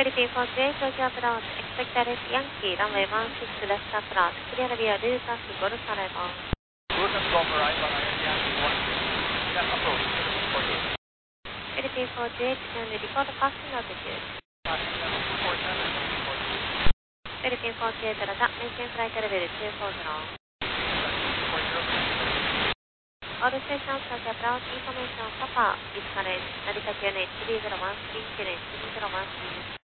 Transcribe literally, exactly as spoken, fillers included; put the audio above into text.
Philippine forty-eight, Tokyo approach, expect direct Yankee, runway one six left approach, clear via Lucas, Golf arrival. Lucas Golf arrival, Yankee one six left approach, Philippine forty-eight. Philippine forty-eight, can you report passing altitude? Passing level two four seven, Philippine forty-eight. Philippine forty-eight, Rata, maintain flight level two four zero. two four zero, All stations, Tokyo approach, information, Papa, is current, Narita Q N H three zero one three, Q N H three zero one three.